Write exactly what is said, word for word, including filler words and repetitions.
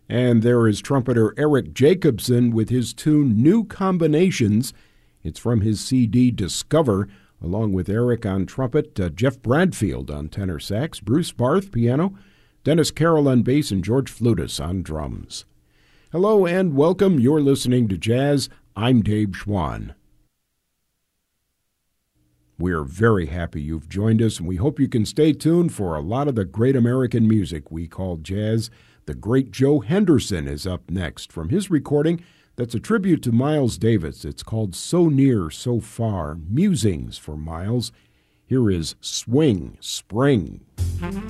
And there is trumpeter Eric Jacobson with his tune New Combinations. It's from his C D Discover, along with Eric on trumpet, uh, Jeff Bradfield on tenor sax, Bruce Barth piano, Dennis Carroll on bass, and George Flutis on drums. Hello and welcome. You're listening to Jazz. I'm Dave Schwann. We're very happy you've joined us, and we hope you can stay tuned for a lot of the great American music we call jazz. The great Joe Henderson is up next from his recording that's a tribute to Miles Davis. It's called So Near, So Far, Musings for Miles. Here is Swing Spring.